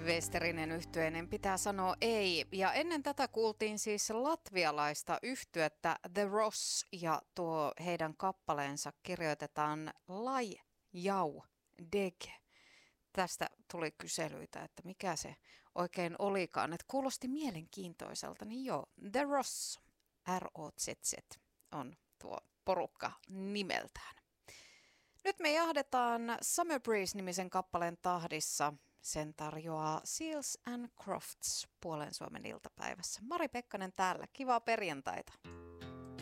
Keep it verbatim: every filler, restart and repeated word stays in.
Westerinen yhtyeinen pitää sanoa ei. Ja ennen tätä kuultiin siis latvialaista yhtyettä The Ross ja tuo heidän kappaleensa kirjoitetaan Lai Jau Deg. Tästä tuli kyselyitä, että mikä se oikein olikaan. Että kuulosti mielenkiintoiselta, niin joo, The Ross, R O Z Z on tuo porukka nimeltään. Nyt me jahdetaan Summer Breeze-nimisen kappaleen tahdissa. Sen tarjoaa Seals and Crofts Puolen Suomen iltapäivässä. Mari Pekkanen täällä. Kivaa perjantaita.